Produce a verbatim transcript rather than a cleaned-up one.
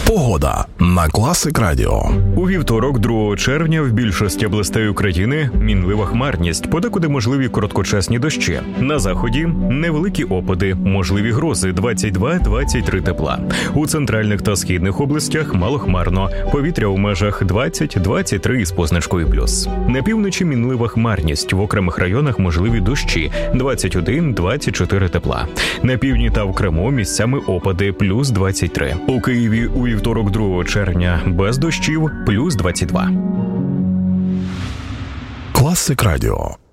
Погода на Класик Радіо. У вівторок, другого червня, в більшості областей України мінлива хмарність, подекуди можливі короткочасні дощі. На заході невеликі опади, можливі грози двадцять два - двадцять три тепла. У центральних та східних областях малохмарно, повітря у межах двадцять - двадцять три із позначкою плюс. На півночі мінлива хмарність, в окремих районах можливі дощі двадцять один - двадцять чотири тепла. На півдні та в Криму місцями опади плюс двадцять три. У Києві у вівторок, другого червня, без дощів плюс двадцять два. Класик Радіо.